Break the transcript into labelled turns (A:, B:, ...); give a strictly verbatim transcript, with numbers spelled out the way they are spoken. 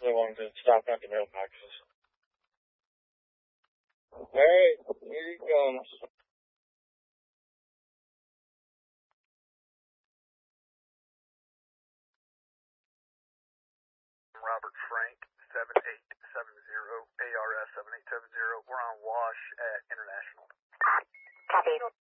A: also wanted to stop at the mailboxes. Alright, here he comes.
B: Robert Frank, seven eight seven zero, A R S seven eight seven zero. We're on Wash at International.
C: Copy.